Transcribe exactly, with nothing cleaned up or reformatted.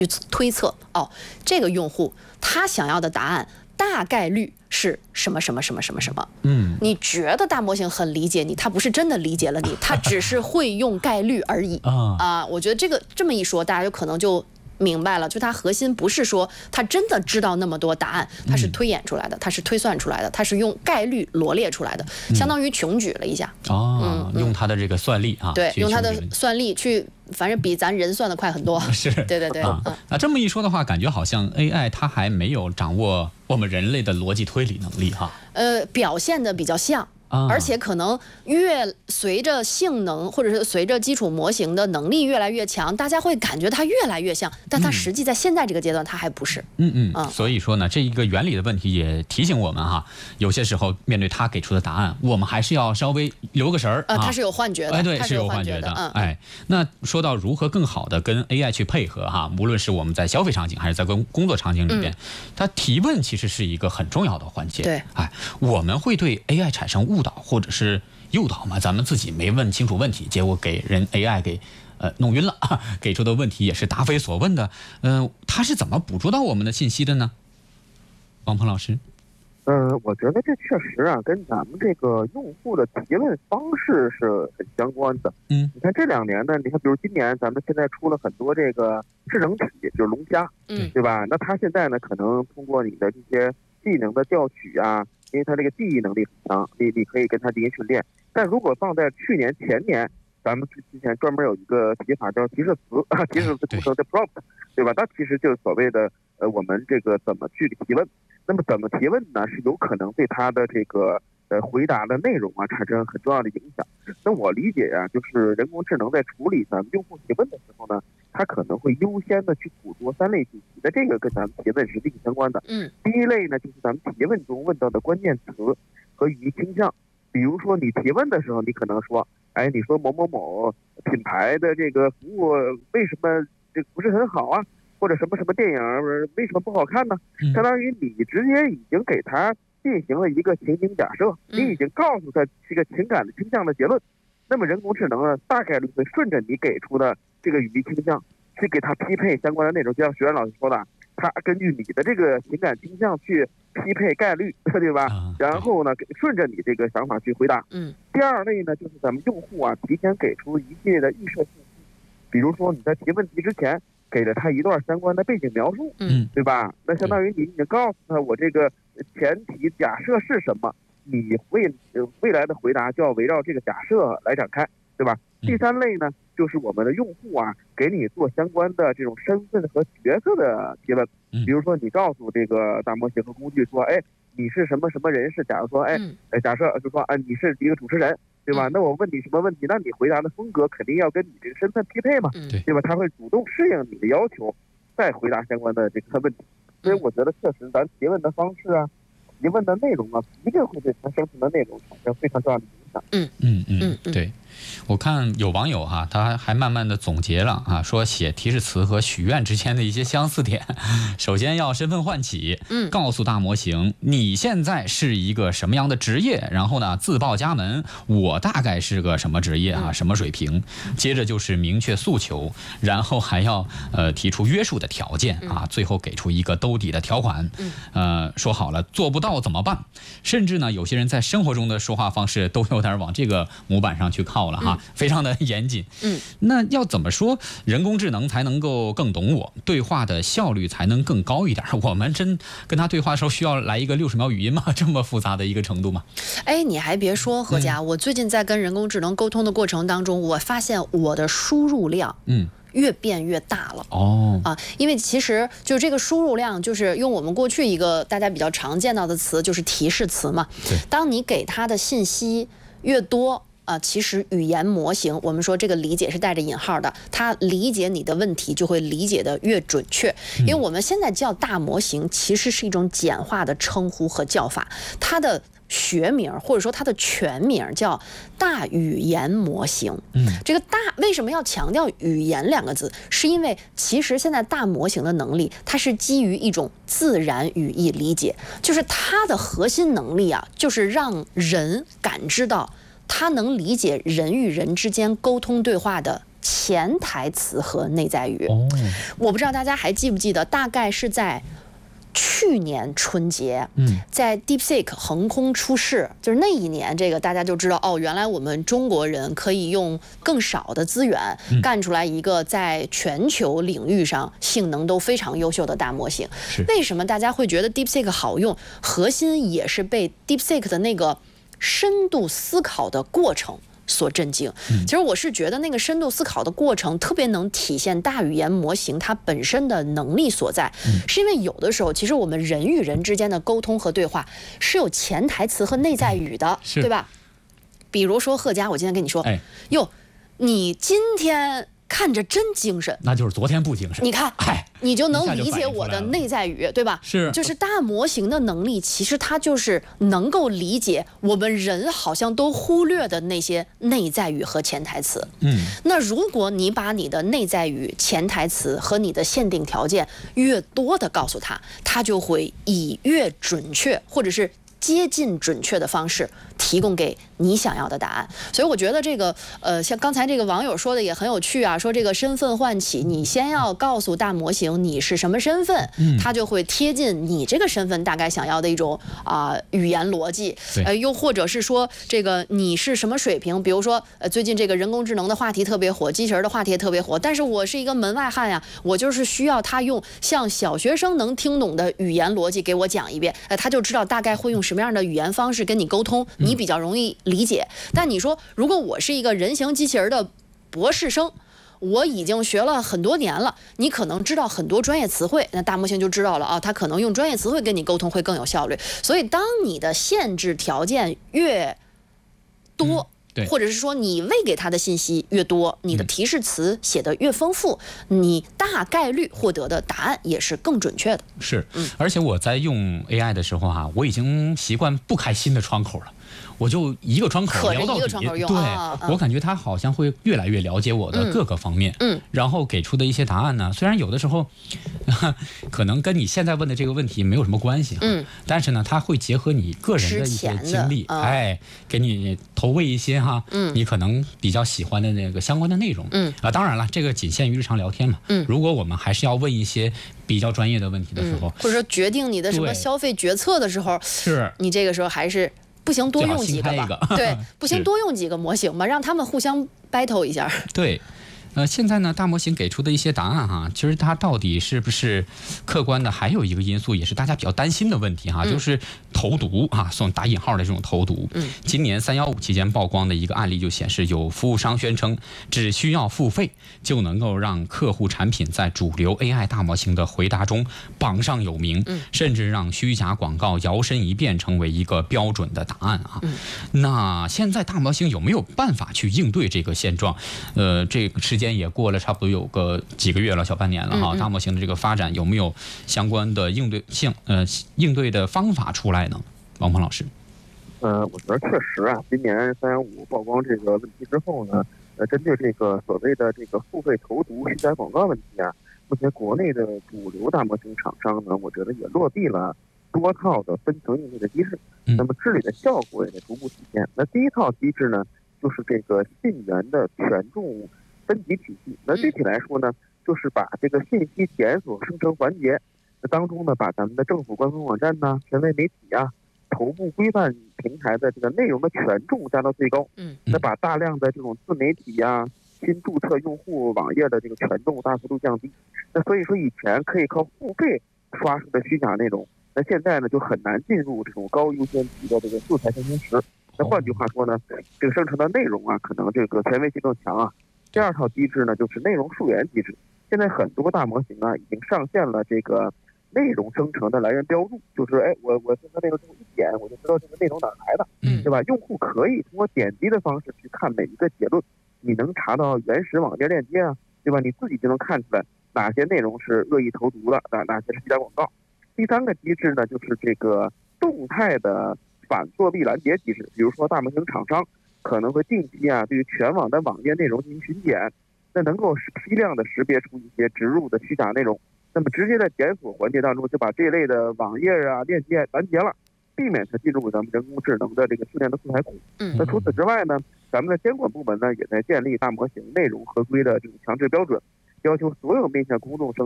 推测哦，这个用户他想要的答案大概率是什么什么什么什么什么。嗯，你觉得大模型很理解你，他不是真的理解了你，他只是会用概率而已啊、呃。我觉得这个这么一说，大家就可能就明白了，就它核心不是说它真的知道那么多答案，它是推演出来的，它是推算出来的，它是用概率罗列出来的，相当于穷举了一下。 哦，嗯、用它的这个算力啊， 对，用它的算力去，反正比咱人算的快很多。 是， 对对对。 啊，嗯、那这么一说的话，感觉好像 A I 它还没有掌握我们人类的逻辑推理能力哈。 呃，表现的比较像。而且可能越随着性能或者是随着基础模型的能力越来越强，大家会感觉它越来越像，但它实际在现在这个阶段它还不是。 嗯嗯嗯。所以说呢，这一个原理的问题也提醒我们哈，有些时候面对他给出的答案，我们还是要稍微留个神儿。 呃，它是有幻觉的。 哎，对， 是有幻觉的。 嗯， 哎，那说到如何更好的跟 A I 去配合哈，无论是我们在消费场景还是在工工作场景里边，嗯、它提问其实是一个很重要的环节。 对， 哎，我们会对 A I 产生误导或者是诱导嘛，咱们自己没问清楚问题，结果给人 A I 给呃弄晕了，给出的问题也是答非所问的。嗯、呃，他是怎么捕捉到我们的信息的呢？王鹏老师。 呃，我觉得这确实啊，跟咱们这个用户的提问方式是很相关的。嗯，你看这两年呢，你看，比如今年咱们现在出了很多这个智能体，就是龙虾，嗯，对吧？那它现在呢，可能通过你的这些技能的调取啊。因为它这个记忆能力很强，你你可以跟它进行训练。但如果放在去年前年，咱们之前专门有一个提法叫提示词啊，提示词组成的 prompt， 对吧？它其实就是所谓的呃我们这个怎么去提问。那么怎么提问呢？是有可能对它的这个呃回答的内容啊产生很重要的影响。那我理解呀、啊，就是人工智能在处理咱们用户提问的时候呢，它可能会优先的去捕捉三类信息，那这个跟咱们提问是密切相关的。嗯，第一类呢，就是咱们提问中问到的关键词和语义倾向。比如说你提问的时候，你可能说，哎，你说某某某品牌的这个服务为什么这不是很好啊？或者什么什么电影为什么不好看呢？相当于你直接已经给他进行了一个情景假设，你已经告诉他这个情感的倾向的结论。那么人工智能呢，大概率会顺着你给出的这个语义倾向去给它匹配相关的内容，就像学员老师说的，他根据你的这个情感倾向去匹配概率，对吧？然后呢，顺着你这个想法去回答。嗯。第二类呢，就是咱们用户啊提前给出一系列的预设信息，比如说你在提问题之前给了他一段相关的背景描述，嗯，对吧？那相当于你已经告诉他我这个前提假设是什么，你未未来的回答就要围绕这个假设来展开，对吧？第三类呢，就是我们的用户啊，给你做相关的这种身份和角色的提问，比如说你告诉这个大模型和工具说，哎，你是什么什么人士？假如说，哎，假设就说啊，你是一个主持人，对吧？那我问你什么问题？那你回答的风格肯定要跟你这个身份匹配嘛，对吧？他会主动适应你的要求，再回答相关的这个问题。所以我觉得确实咱提问的方式啊，提问的内容啊，一定会对它生成的内容产生非常重要的影响。 嗯嗯嗯嗯，对。我看有网友哈，他还慢慢的总结了啊，说写提示词和许愿之间的一些相似点。首先要身份唤起，嗯，告诉大模型你现在是一个什么样的职业，然后呢自报家门，我大概是个什么职业啊，什么水平。接着就是明确诉求，然后还要呃提出约束的条件啊，最后给出一个兜底的条款。呃，说好了做不到怎么办？甚至呢有些人在生活中的说话方式都有点往这个模板上去靠了哈，非常的严谨。嗯，那要怎么说人工智能才能够更懂我，对话的效率才能更高一点？我们真跟他对话的时候需要来一个六十秒语音吗？这么复杂的一个程度吗？ 哎，你还别说，何佳，嗯、我最近在跟人工智能沟通的过程当中，我发现我的输入量，嗯。越变越大了哦啊，因为其实就这个输入量，就是用我们过去一个大家比较常见到的词，就是提示词嘛。对，当你给它的信息越多啊，其实语言模型，我们说这个理解是带着引号的，它理解你的问题就会理解的越准确。因为我们现在叫大模型，其实是一种简化的称呼和叫法，它的学名或者说它的全名叫大语言模型。嗯，这个大为什么要强调语言两个字？是因为其实现在大模型的能力，它是基于一种自然语义理解，就是它的核心能力啊，就是让人感知到它能理解人与人之间沟通对话的潜台词和内在语。 哦， 我不知道大家还记不记得，大概是在去年春节，嗯，在 DeepSeek 横空出世，就是那一年，这个大家就知道哦，原来我们中国人可以用更少的资源干出来一个在全球领域上性能都非常优秀的大模型。为什么大家会觉得 DeepSeek 好用？核心也是被 DeepSeek 的那个深度思考的过程所震惊。其实我是觉得那个深度思考的过程特别能体现大语言模型它本身的能力所在，是因为有的时候其实我们人与人之间的沟通和对话是有潜台词和内在语的，对吧？比如说贺佳，我今天跟你说，哎，哟，你今天看着真精神， 那就是昨天不精神。 你看，哎，你就能理解我的内在语，对吧？ 是， 就是大模型的能力，其实它就是能够理解我们人好像都忽略的那些内在语和潜台词。嗯，那如果你把你的内在语、潜台词和你的限定条件越多的告诉他，他就会以越准确或者是接近准确的方式提供给你想要的答案。所以我觉得这个呃，像刚才这个网友说的也很有趣啊，说这个身份唤起，你先要告诉大模型你是什么身份，嗯，它就会贴近你这个身份大概想要的一种啊、呃、语言逻辑。呃，又或者是说这个你是什么水平，比如说呃最近这个人工智能的话题特别火，机器人的话题也特别火，但是我是一个门外汉呀，我就是需要他用像小学生能听懂的语言逻辑给我讲一遍，呃，他就知道大概会用什么样的语言方式跟你沟通，你比较容易理解。但你说，如果我是一个人形机器人的博士生，我已经学了很多年了，你可能知道很多专业词汇，那大模型就知道了啊，它可能用专业词汇跟你沟通会更有效率。所以，当你的限制条件越多， 嗯， 或者是说你喂给他的信息越多，你的提示词写得越丰富，嗯，你大概率获得的答案也是更准确的。 是，嗯，而且我在用 A I 的时候哈、啊，我已经习惯不开新的窗口了。我就一个窗口聊到底，对、啊啊、我感觉他好像会越来越了解我的各个方面，嗯，嗯然后给出的一些答案呢，虽然有的时候可能跟你现在问的这个问题没有什么关系，嗯，但是呢，他会结合你个人的一些经历，啊、哎，给你投喂一些哈，嗯，你可能比较喜欢的那个相关的内容，嗯啊，当然了，这个仅限于日常聊天嘛，嗯，如果我们还是要问一些比较专业的问题的时候，嗯、 或者说决定你的什么消费决策的时候， 是你这个时候还是。不行，多用几个吧。 个对，不行，多用几个模型吧，让他们互相 battle 一下。 对。呃，现在呢，大模型给出的一些答案哈，其实它到底是不是客观的，还有一个因素也是大家比较担心的问题哈，嗯、就是投毒啊，送打引号的这种投毒。嗯，今年三幺五期间曝光的一个案例就显示，有服务商宣称只需要付费就能够让客户产品在主流 A I 大模型的回答中榜上有名，嗯、甚至让虚假广告摇身一变成为一个标准的答案啊。嗯、那现在大模型有没有办法去应对这个现状？呃，这个是。时间也过了差不多有个几个月了，小半年了哈。大模型的这个发展有没有相关的应对性呃应对的方法出来呢？王鹏老师， 呃，我觉得确实啊，今年三幺五曝光这个问题之后呢，呃，针对这个所谓的这个付费投毒虚假广告问题啊，目前国内的主流大模型厂商呢，我觉得也落地了多套的分层应对的机制，那么治理的效果也在逐步体现。那第一套机制呢，就是这个信源的权重分级体系。那具体来说呢，就是把这个信息检索生成环节，那当中呢，把咱们的政府官方网站呐、权威媒体啊、头部规范平台的这个内容的权重加到最高。嗯，那把大量的这种自媒体呀、新注册用户网页的这个权重大幅度降低。那所以说，以前可以靠付费刷出的虚假内容，那现在呢就很难进入这种高优先级的这个素材生成池。那换句话说呢，这个生成的内容啊，可能这个权威性更强啊。第二套机制呢，就是内容溯源机制。现在很多大模型啊，已经上线了这个内容生成的来源标注，就是哎，我我生成内容之后一点，我就知道这个内容哪来的，嗯，对吧？用户可以通过点击的方式去看每一个结论，你能查到原始网页链接啊，对吧？你自己就能看出来哪些内容是恶意投毒的，哪哪些是虚假广告。第三个机制呢，就是这个动态的反作弊拦截机制，比如说大模型厂商可能会定期啊，对于全网的网页内容进行巡检，那能够批量的识别出一些植入的虚假内容，那么直接在检索环节当中就把这类的网页啊、链接拦截了，避免它进入咱们人工智能的这个训练的素材库。嗯，那除此之外呢， 咱们的监管部门呢，也在建立大模型内容合规的这种强制标准，要求所有面向公众生